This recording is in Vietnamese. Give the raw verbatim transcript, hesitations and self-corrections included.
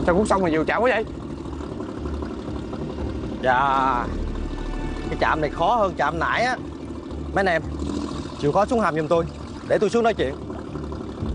Sao cuốc xong mà nhiều chạm quá vậy? Dạ, cái chạm này khó hơn chạm nãy á. Mấy anh em chịu khó xuống hầm giùm tôi, để tôi xuống nói chuyện.